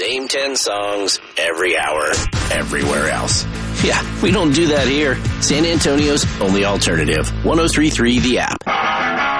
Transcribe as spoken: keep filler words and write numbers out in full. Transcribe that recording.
Same ten songs every hour, everywhere else. Yeah, we don't do that here. San Antonio's only alternative. one oh three point three The App.